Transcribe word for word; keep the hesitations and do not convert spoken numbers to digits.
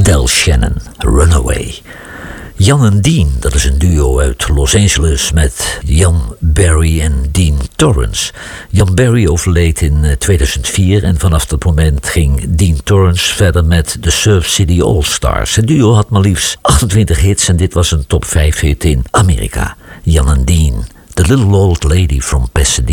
Del Shannon, Runaway. Jan en Dean, dat is een duo uit Los Angeles met Jan Barry en Dean Torrance. Jan Barry overleed in tweeduizend vier en vanaf dat moment ging Dean Torrance verder met de Surf City All-Stars. Het duo had maar liefst achtentwintig hits en dit was een top vijf hit in Amerika. Jan en Dean, The Little Old Lady from Pasadena.